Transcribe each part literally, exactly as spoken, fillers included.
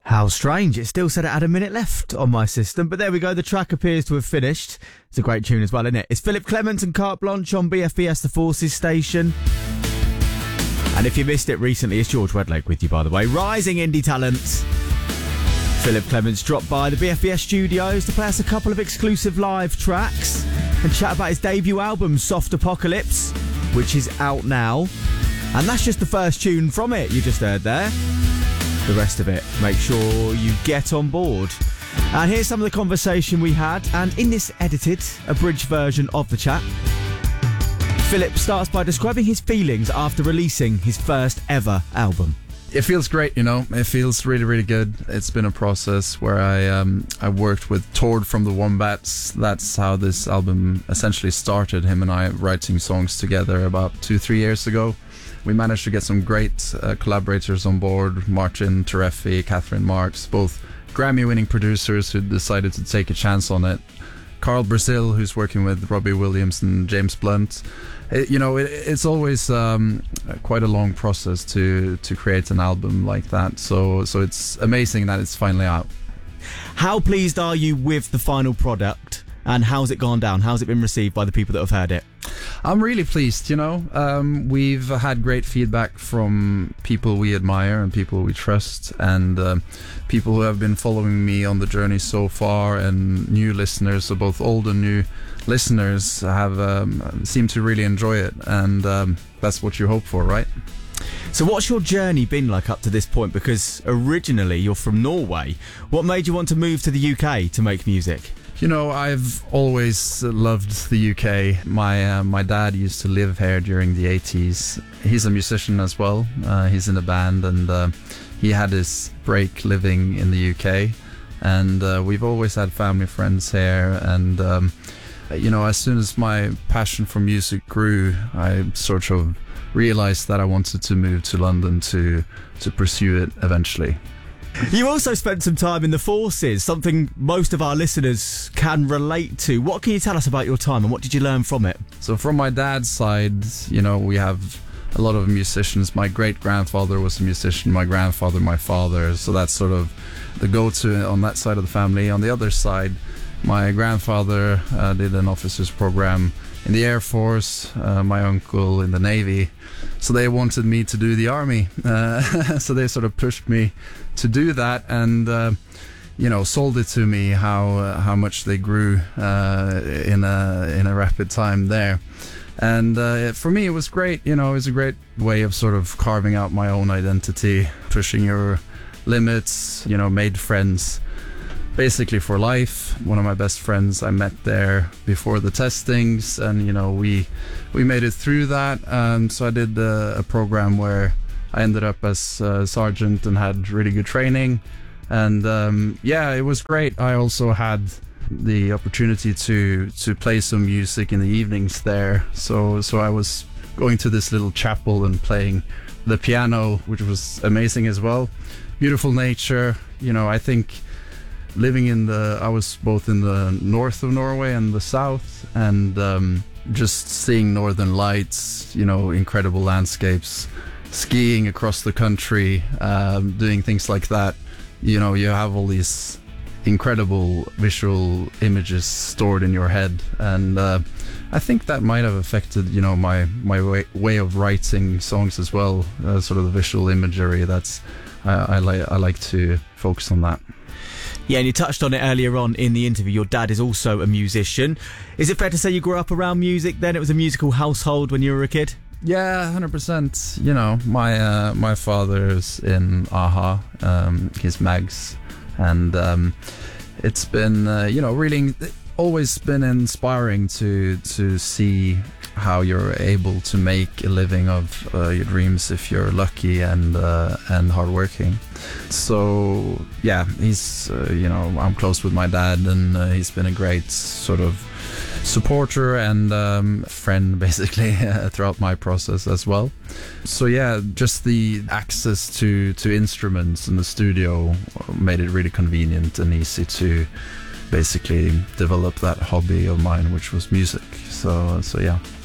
How strange. It still said it had a minute left on my system, but there we go. The track appears to have finished. It's a great tune as well, isn't it? It's Philip Clement and Carte Blanche on B F B S The Forces station. And if you missed it recently, it's George Wedlake with you, by the way. Rising indie talent. Philip Clements dropped by the B F B S studios to play us a couple of exclusive live tracks and chat about his debut album, Soft Apocalypse, which is out now. And that's just the first tune from it you just heard there. The rest of it, make sure you get on board. And here's some of the conversation we had, and in this edited, abridged version of the chat, Philip starts by describing his feelings after releasing his first ever album. It feels great, you know. It feels really, really good. It's been a process where I um, I worked with Tord from the Wombats. That's how this album essentially started, him and I writing songs together about two, three years ago. We managed to get some great uh, collaborators on board, Martin Tereffi, Catherine Marks, both Grammy-winning producers who decided to take a chance on it. Carl Brazil, who's working with Robbie Williams and James Blunt. It, you know, it, it's always um, quite a long process to to create an album like that. So, so it's amazing that it's finally out. How pleased are you with the final product, and how's it gone down? How's it been received by the people that have heard it? I'm really pleased, you know. Um, we've had great feedback from people we admire and people we trust, and uh, people who have been following me on the journey so far, and new listeners, so both old and new listeners have um, seem to really enjoy it, and um, that's what you hope for, right? So what's your journey been like up to this point? Because originally you're from Norway. What made you want to move to the U K to make music? You know, I've always loved the U K. My uh, my dad used to live here during the eighties. He's a musician as well. Uh, he's in a band, and uh, he had his break living in the U K. And uh, we've always had family friends here. And, um, you know, as soon as my passion for music grew, I sort of realized that I wanted to move to London to to pursue it eventually. You also spent some time in the Forces, something most of our listeners can relate to. What can you tell us about your time, and what did you learn from it? So from my dad's side, you know, we have a lot of musicians. My great-grandfather was a musician, my grandfather, my father. So that's sort of the go-to on that side of the family. On the other side, my grandfather uh, did an officer's program in the Air Force, uh, my uncle in the Navy. So they wanted me to do the army. Uh, so they sort of pushed me to do that, and uh, you know, sold it to me how uh, how much they grew uh, in a in a rapid time there. And uh, for me, it was great. You know, it was a great way of sort of carving out my own identity, pushing your limits. You know, made friends basically for life. One of my best friends I met there before the testings, and you know, we we made it through that. Um, so I did uh, a program where I ended up as a sergeant and had really good training, and um, yeah, it was great. I also had the opportunity to to play some music in the evenings there. So so I was going to this little chapel and playing the piano, which was amazing as well. Beautiful nature. You know, I think living in the, I was both in the north of Norway and the south, and um, just seeing northern lights, you know, incredible landscapes, skiing across the country, um, doing things like that. You know, you have all these incredible visual images stored in your head, and uh, I think that might have affected, you know, my my way, way of writing songs as well. Uh, sort of the visual imagery. That's I, I like I like to focus on that. Yeah, and you touched on it earlier on in the interview. Your dad is also a musician. Is it fair to say you grew up around music then? It was a musical household when you were a kid? Yeah, one hundred percent. You know, my uh, my father's in a-ha, um, he's Mags, and um, it's been, uh, you know, really always been inspiring to to see how you're able to make a living of uh, your dreams if you're lucky and uh, and hardworking. So yeah, he's uh, you know, I'm close with my dad, and uh, he's been a great sort of supporter and um, friend basically uh, throughout my process as well. So yeah, just the access to to instruments in the studio made it really convenient and easy to basically develop that hobby of mine, which was music. So so yeah.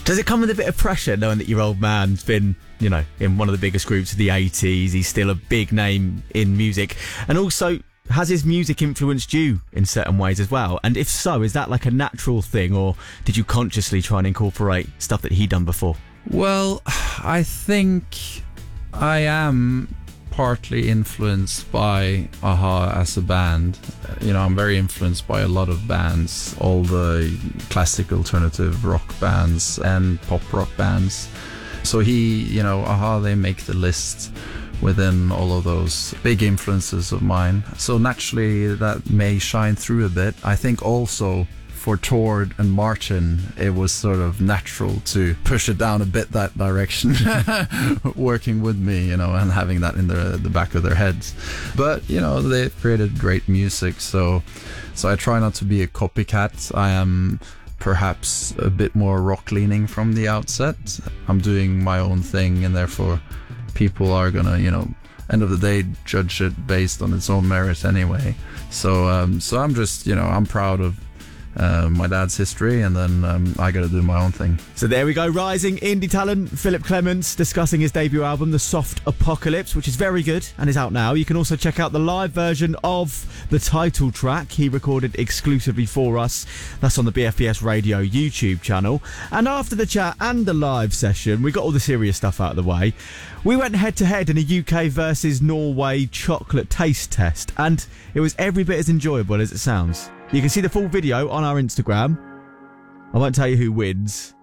Does it come with a bit of pressure knowing that your old man's been, you know, in one of the biggest groups of the eighties? He's still a big name in music. And also, has his music influenced you in certain ways as well? And if so, is that like a natural thing, or did you consciously try and incorporate stuff that he'd done before? Well, I think I am partly influenced by a-ha as a band. You know, I'm very influenced by a lot of bands, all the classic alternative rock bands and pop rock bands. So he, you know, a-ha, they make the list within all of those big influences of mine. So naturally that may shine through a bit. I think also for Tord and Martin, it was sort of natural to push it down a bit that direction, working with me, you know, and having that in the the back of their heads. But you know, they've created great music, so so I try not to be a copycat. I am perhaps a bit more rock leaning from the outset. I'm doing my own thing, and therefore people are gonna, you know, end of the day judge it based on its own merit anyway. So um, so I'm just, you know, I'm proud of Uh, my dad's history, and then um, I gotta do my own thing. So there we go, rising indie talent Philip Clements discussing his debut album, The Soft Apocalypse, which is very good and is out now. You can also check out the live version of the title track he recorded exclusively for us. That's on the B F B S Radio YouTube channel. And after the chat and the live session, we got all the serious stuff out of the way. We went head to head in a U K versus Norway chocolate taste test, and it was every bit as enjoyable as it sounds. You can see the full video on our Instagram. I won't tell you who wins,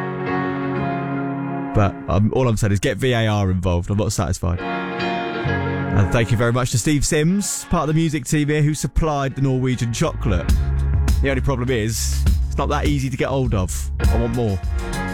but um, all I'm saying is get V A R involved. I'm not satisfied. And thank you very much to Steve Sims, part of the music team here, who supplied the Norwegian chocolate. The only problem is, it's not that easy to get hold of. I want more.